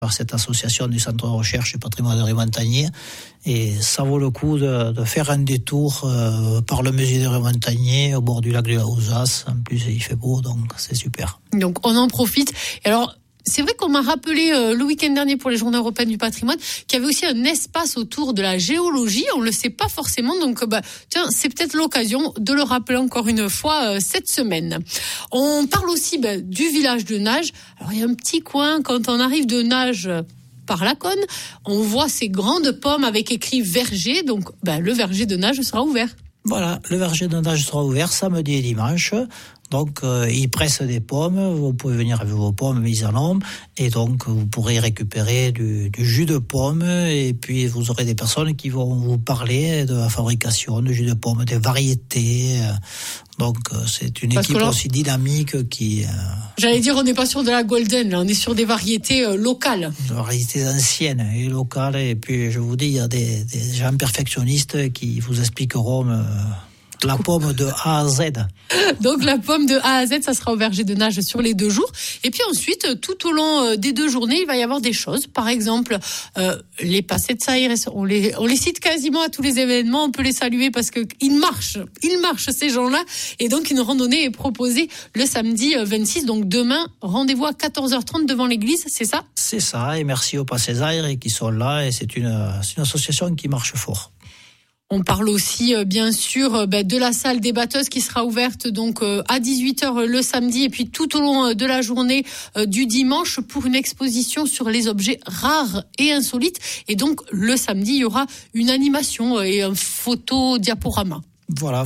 par cette association du Centre de recherche et patrimoine des montagniers. Et ça vaut le coup de faire un détour par le musée des montagniers au bord du lac de la Housasse. En plus, il fait beau, donc c'est super. Donc on en profite. Et alors, c'est vrai qu'on m'a rappelé le week-end dernier pour les Journées européennes du patrimoine qu'il y avait aussi un espace autour de la géologie. On le sait pas forcément, donc tiens, c'est peut-être l'occasion de le rappeler encore une fois cette semaine. On parle aussi du village de Nages. Alors il y a un petit coin quand on arrive de Nages par Laconne, on voit ces grandes pommes avec écrit verger. Donc le verger de Nages sera ouvert. Voilà, le verger de Nages sera ouvert samedi et dimanche. Donc, ils pressent des pommes, vous pouvez venir avec vos pommes mises en ombre, et donc vous pourrez récupérer du jus de pomme, et puis vous aurez des personnes qui vont vous parler de la fabrication du jus de pomme, des variétés. Donc, c'est une équipe aussi dynamique qui... J'allais dire, on n'est pas sur de la golden, là, on est sur des variétés locales. Des variétés anciennes et locales, et puis je vous dis, il y a des gens perfectionnistes qui vous expliqueront... la pomme de A à Z. Donc la pomme de A à Z, ça sera au verger de Nages sur les 2 jours. Et puis ensuite, tout au long des 2 journées, il va y avoir des choses. Par exemple, les passés de Saïr, on les cite quasiment à tous les événements. On peut les saluer parce que ils marchent ces gens-là. Et donc une randonnée est proposée le samedi 26. Donc demain, rendez-vous à 14h30 devant l'église, c'est ça ? C'est ça. Et merci aux passés Saïr qui sont là. Et c'est une association qui marche fort. On parle aussi, bien sûr, de la salle des batteuses qui sera ouverte donc à 18h le samedi et puis tout au long de la journée du dimanche pour une exposition sur les objets rares et insolites. Et donc, le samedi, il y aura une animation et un photodiaporama. Voilà,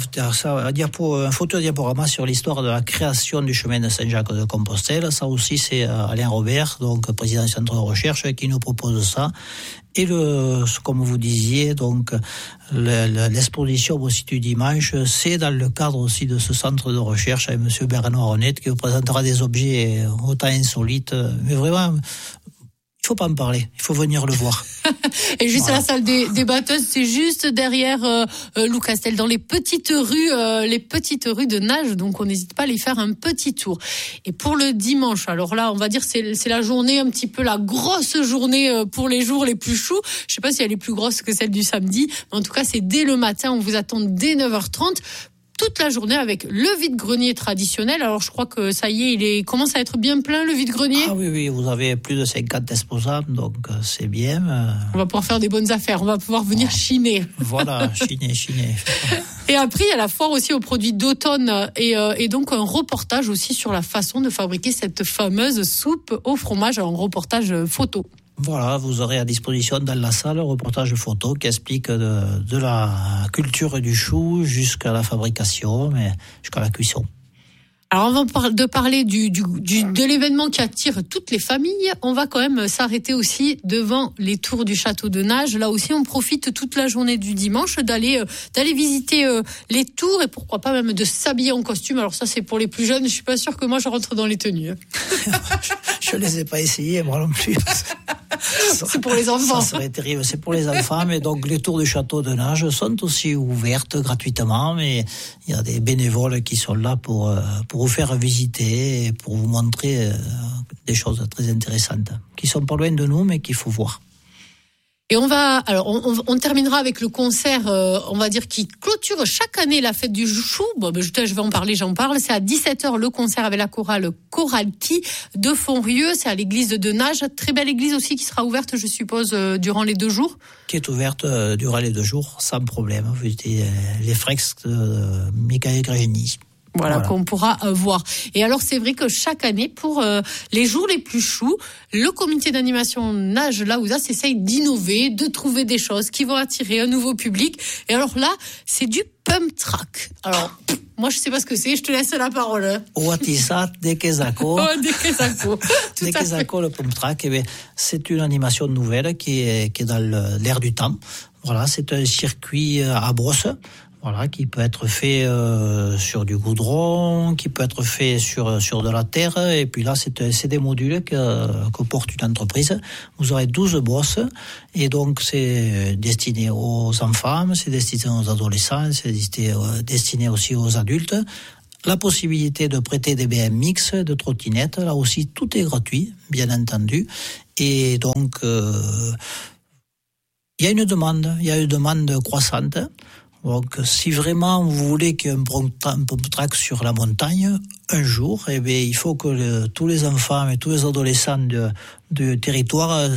un photodiaporama sur l'histoire de la création du chemin de Saint-Jacques-de-Compostelle. Ça aussi, c'est Alain Robert, donc président du Centre de recherche, qui nous propose ça. Et comme vous disiez, donc l'exposition aussi du dimanche, c'est dans le cadre aussi de ce centre de recherche avec monsieur Bernard Honnête qui vous présentera des objets autant insolites, mais vraiment. Il faut pas en parler, il faut venir le voir. Et juste voilà. La salle des batteuses, c'est juste derrière Loucastel, dans les petites rues de Nages. Donc on n'hésite pas à aller faire un petit tour. Et pour le dimanche, alors là, on va dire c'est la journée un petit peu la grosse journée pour les jours les plus choux. Je sais pas si elle est plus grosse que celle du samedi, mais en tout cas c'est dès le matin. On vous attend dès 9h30. Toute la journée avec le vide-grenier traditionnel. Alors, je crois que ça y est, il commence à être bien plein, le vide-grenier. Ah oui, vous avez plus de 50 exposants, donc c'est bien. On va pouvoir faire des bonnes affaires, on va pouvoir venir chiner. Voilà, chiner. Et après, il y a la foire aussi aux produits d'automne et donc un reportage aussi sur la façon de fabriquer cette fameuse soupe au fromage, un reportage photo. Voilà, vous aurez à disposition dans la salle un reportage photo qui explique de la culture du chou jusqu'à la fabrication, mais jusqu'à la cuisson. Alors avant de parler de l'événement qui attire toutes les familles, on va quand même s'arrêter aussi devant les tours du château de Nages. Là aussi, on profite toute la journée du dimanche d'aller visiter les tours et pourquoi pas même de s'habiller en costume. Alors ça, c'est pour les plus jeunes. Je suis pas sûre que moi je rentre dans les tenues. Je les ai pas essayées, moi non plus. C'est pour les enfants. Ça serait terrible. C'est pour les enfants, mais donc les tours du château de Nages sont aussi ouvertes gratuitement, mais il y a des bénévoles qui sont là pour vous faire visiter et pour vous montrer des choses très intéressantes qui sont pas loin de nous, mais qu'il faut voir. Et on terminera avec le concert, on va dire, qui clôture chaque année la fête du chou. Bon, je vais en parler, j'en parle. C'est à 17h le concert avec la chorale Choralki de Fonrieux. C'est à l'église de Nages. Très belle église aussi qui sera ouverte, je suppose, durant les 2 jours. Qui est ouverte durant les 2 jours, sans problème. Vous voyez les fresques de Michael Grégny. Voilà, qu'on pourra voir. Et alors, c'est vrai que chaque année, pour les jours les plus choux, le comité d'animation Nages La Housasse essaye d'innover, de trouver des choses qui vont attirer un nouveau public. Et alors là, c'est du pump track. Alors, moi, je sais pas ce que c'est, je te laisse la parole. Ouatissa Dekezako. Oh, Dekezako. Dekezako, le pump track, eh bien, c'est une animation nouvelle qui est dans l'air du temps. Voilà, c'est un circuit à brosse. Voilà, qui peut être fait sur du goudron, qui peut être fait sur de la terre. Et puis là, c'est des modules que porte une entreprise. Vous aurez 12 brosses. Et donc, c'est destiné aux enfants, c'est destiné aux adolescents, c'est destiné aussi aux adultes. la possibilité de prêter des BMX, de trottinettes. Là aussi, tout est gratuit, bien entendu. Et donc, il y a une demande croissante. Donc, si vraiment vous voulez qu'il y ait un pump track sur la montagne, un jour, il faut que tous les enfants et tous les adolescents du territoire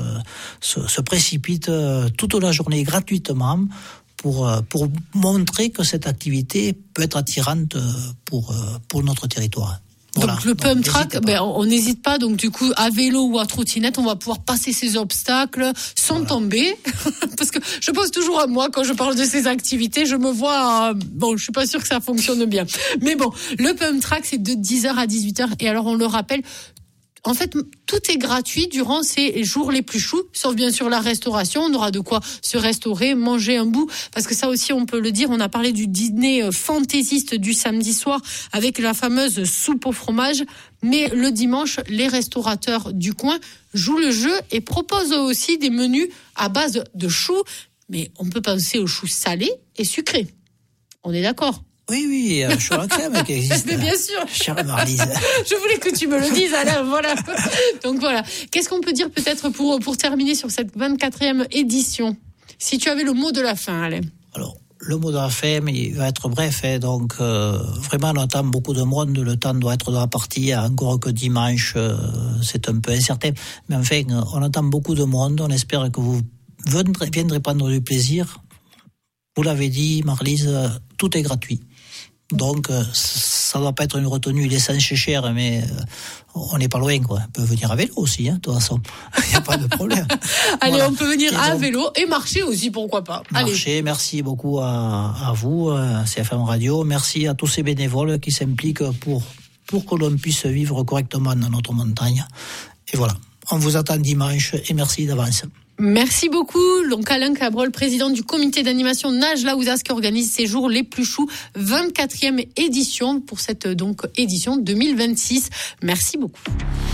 se précipitent toute la journée gratuitement pour montrer que cette activité peut être attirante pour notre territoire. Voilà. Donc le pump track, on n'hésite pas. Donc du coup, à vélo ou à trottinette, on va pouvoir passer ces obstacles sans tomber. Parce que je pense toujours à moi quand je parle de ces activités, je me vois. Je suis pas sûre que ça fonctionne bien. Mais bon, le pump track, c'est de 10h à 18h. Et alors, on le rappelle. En fait, tout est gratuit durant ces jours les plus choux, sauf bien sûr la restauration. On aura de quoi se restaurer, manger un bout, parce que ça aussi, on peut le dire. On a parlé du dîner fantaisiste du samedi soir avec la fameuse soupe au fromage. Mais le dimanche, les restaurateurs du coin jouent le jeu et proposent aussi des menus à base de choux. Mais on peut penser aux choux salés et sucrés. On est d'accord? Oui, chaud à la crème qui existe. Mais bien sûr. Chère Marlise. Je voulais que tu me le dises, alors voilà. Donc voilà. Qu'est-ce qu'on peut dire peut-être pour terminer sur cette 24e édition? Si tu avais le mot de la fin, Alain. Alors, le mot de la fin, mais il va être bref. Donc, vraiment, on attend beaucoup de monde. Le temps doit être de la partie. Encore que dimanche, c'est un peu incertain. Mais enfin, on attend beaucoup de monde. On espère que vous viendrez prendre du plaisir. Vous l'avez dit, Marlise, tout est gratuit. Donc, ça ne doit pas être une retenue. L'essence est cher, mais on n'est pas loin, quoi. On peut venir à vélo aussi, de toute façon. Il n'y a pas de problème. Allez, voilà. On peut venir à vélo et marcher aussi, pourquoi pas. Marcher, merci beaucoup à vous, CFM Radio. Merci à tous ces bénévoles qui s'impliquent pour que l'on puisse vivre correctement dans notre montagne. Et voilà, on vous attend dimanche et merci d'avance. Merci beaucoup. Donc Alain Cabrol, président du comité d'animation Nage Laouzas, qui organise ces jours les plus choux, 24e édition pour cette édition 2026. Merci beaucoup.